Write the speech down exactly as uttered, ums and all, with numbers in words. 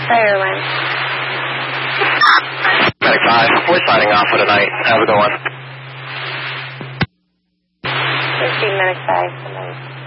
Sky Airlines. Medic five, we're signing off for tonight. Have a good one. fifteen Medic five, good night.